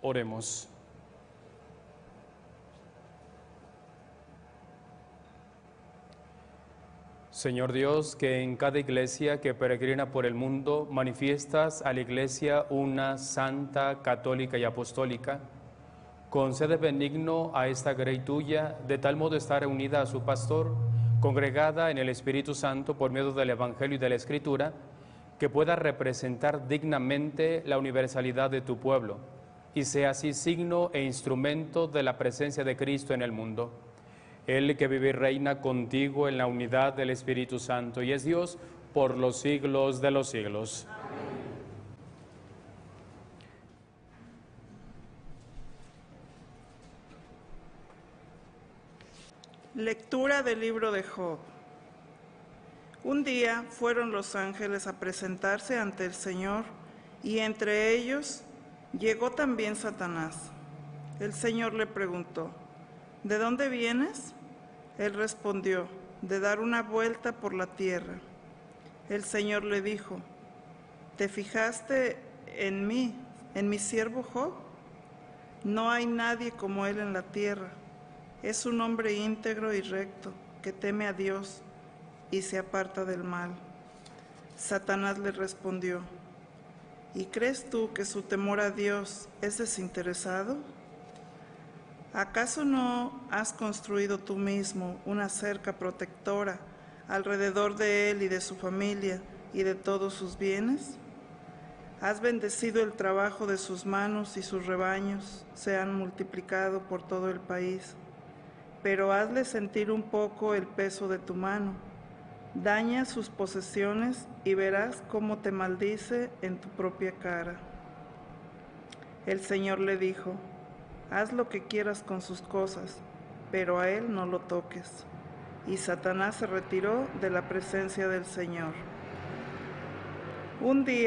Oremos. Señor Dios, que en cada iglesia que peregrina por el mundo manifiestas a la iglesia una santa, católica y apostólica, concede benigno a esta grey tuya, de tal modo estar unida a su pastor, congregada en el Espíritu Santo por medio del Evangelio y de la Escritura, que pueda representar dignamente la universalidad de tu pueblo, y sea así signo e instrumento de la presencia de Cristo en el mundo. Él que vive y reina contigo en la unidad del Espíritu Santo y es Dios por los siglos de los siglos. Lectura del libro de Job. Un día fueron los ángeles a presentarse ante el Señor, y entre ellos llegó también Satanás. El Señor le preguntó: ¿de dónde vienes? Él respondió: de dar una vuelta por la tierra. El Señor le dijo: ¿te fijaste en mí, en mi siervo Job? No hay nadie como él en la tierra. Es un hombre íntegro y recto, que teme a Dios y se aparta del mal. Satanás le respondió: ¿y crees tú que su temor a Dios es desinteresado? ¿Acaso no has construido tú mismo una cerca protectora alrededor de él y de su familia y de todos sus bienes? Has bendecido el trabajo de sus manos y sus rebaños se han multiplicado por todo el país. Pero hazle sentir un poco el peso de tu mano. Daña sus posesiones y verás cómo te maldice en tu propia cara. El Señor le dijo: haz lo que quieras con sus cosas, pero a él no lo toques. Y Satanás se retiró de la presencia del Señor. Un día